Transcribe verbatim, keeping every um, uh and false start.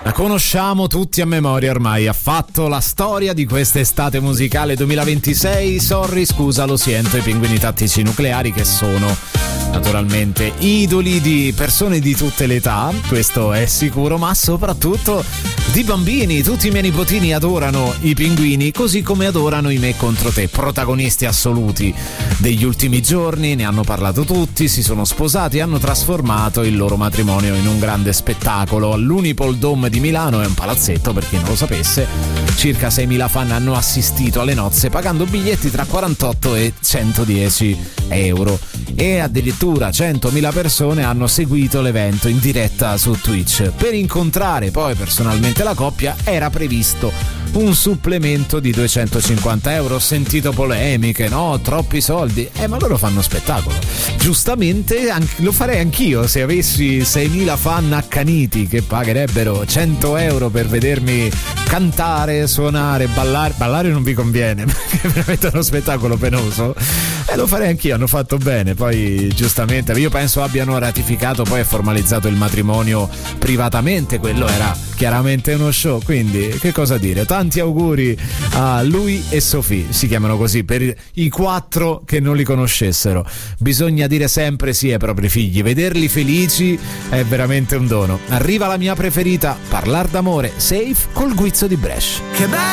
La conosciamo tutti a memoria ormai, ha fatto la storia di quest'estate musicale duemilaventisei. Sorry, scusa, lo siento, i Pinguini Tattici Nucleari, che sono naturalmente idoli di persone di tutte le età, questo è sicuro, ma soprattutto di bambini. Tutti i miei nipotini adorano i Pinguini, così come adorano i Me contro te, protagonisti assoluti degli ultimi giorni. Ne hanno parlato tutti, si sono sposati, hanno trasformato il loro matrimonio in un grande spettacolo all'Unipol Dome di Milano. È un palazzetto, per chi non lo sapesse. Circa seimila fan hanno assistito alle nozze pagando biglietti tra quarantotto e centodieci euro, e addirittura centomila persone hanno seguito l'evento in diretta su Twitch. Per incontrare poi personalmente la coppia era previsto un supplemento di duecentocinquanta euro. Ho sentito polemiche, no? Troppi soldi. Eh, ma loro fanno spettacolo. Giustamente anche, lo farei anch'io se avessi seimila fan accaniti che pagherebbero cento euro per vedermi cantare, suonare, ballare. Ballare non vi conviene perché è veramente uno spettacolo penoso. E eh, lo farei anch'io, hanno fatto bene. Poi giustamente io penso abbiano ratificato poi e formalizzato il matrimonio privatamente. Quello era chiaramente uno show, quindi che cosa dire. Tanti auguri a lui e Sophie, si chiamano così per i quattro che non li conoscessero. Bisogna dire sempre sì ai propri figli, vederli felici è veramente un dono. Arriva la mia preferita, Parlar d'amore, Safe col guizzo di Brescia. Che bello